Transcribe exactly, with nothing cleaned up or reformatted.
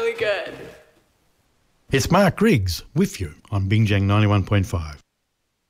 really good. It's Mark Griggs with you on Bingjang ninety-one point five.